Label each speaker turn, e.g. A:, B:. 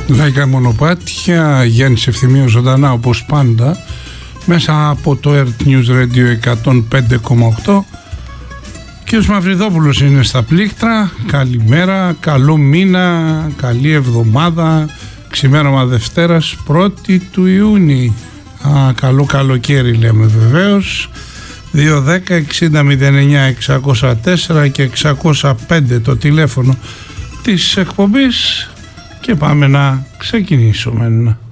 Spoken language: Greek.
A: Λαϊκά μονοπάτια, Γιάννης Ευθυμίου ζωντανά όπως πάντα μέσα από το Earth News Radio 105,8. Κύριος Μαυριδόπουλος είναι στα πλήκτρα. Καλημέρα, καλό μήνα, καλή εβδομάδα, ξημέρωμα Δευτέρας 1η του Ιούνιου. Καλό καλοκαίρι λέμε βεβαίως. 2-10-60-09-604 και 605 το τηλέφωνο της εκπομπής και πάμε να ξεκινήσουμε.